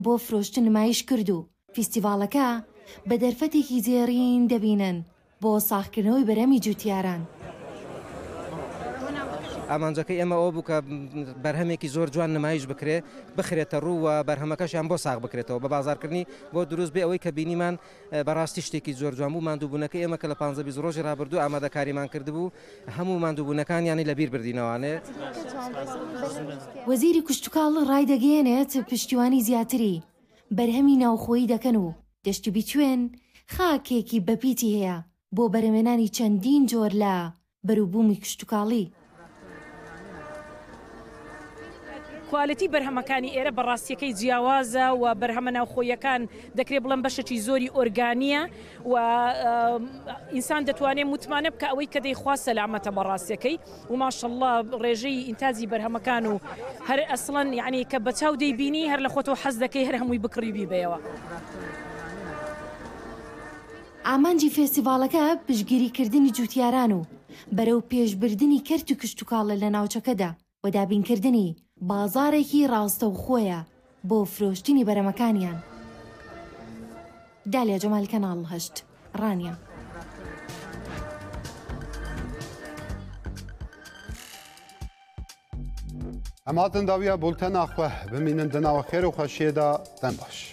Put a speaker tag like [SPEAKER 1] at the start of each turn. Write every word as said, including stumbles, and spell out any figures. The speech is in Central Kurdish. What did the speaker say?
[SPEAKER 1] بۆ فرۆشتن نمایش کردو. فیستیڤالەکە بە دەرفەتێکی جێڕین دەبینن بۆ ساختکردنەوەی بەرهەمی جوتیاران.
[SPEAKER 2] ئامانجەکەی ئێمە ئەوە بوو کە بەرهەمێکی زۆر جوان نمایش بکرێ بخرێتە ڕووە بەرهەمەکەشیان بۆ ساغ بکرێتەوە بە بازارکردنی بۆ دروست بێ ئەوەی کە بینیمان بەڕاستی شتێکی زۆر جوان بوو. ماندووبوونەکەی ئێمە کە لە پانزە بیست ڕۆژی ڕابردوو ئامادەکاریمان کردبوو هەموو ماندووبوونەکانیانی لەبیر بردینەوانێ.
[SPEAKER 1] وەزیری کشتتوکاڵ ڕای دەگەێنێت پشتیوانی زیاتری بەرهەمی ناوخۆیی دەکەن و دەشتی بیچوێن خاکێکی بەپیتی هەیە بۆ بەرهەمێنانی چەندین جۆر لە بەرووبوومی کشتتوکاڵی.
[SPEAKER 3] کوالیتی بەرهەمەکانی ئێرە بەڕاستیەکەی جیاوازە و بەرهەمە ناوخۆیەکان دەکرێت بڵم بەشێکی زۆری ئۆرگانیە و ئینسان دەتوانێت متمانە بکە ئەوەی کە دەیخواست سەلامەتە بەڕاستیەکەی و ماشەڵڵا ڕێژەی ئینتاجی بەرهەمەکان و هەر ئەسڵەن یعنی کە بە چاو دەیبینی هەر لە خۆتەوە حەز دەکەی هەر هەمووی بکڕی بیبەوە.
[SPEAKER 1] ئامانجی فێستیڤالەکە پشتگیریکردنی جوتیاران و بەرەو پێشبردننی کەرت و کشتتوکاڵە لە ناوچەکەدا و دابینکردنی بازارێکی ڕاستەوخۆیە بۆ فرۆشتنی بەرەمەکانیان. دالیا جەمال کەناڵ هەشت ڕانیە.
[SPEAKER 4] ئەماتن داویە بولتەنا خوێ بمینن دناوە خێر و خەشیێدا دەن باش.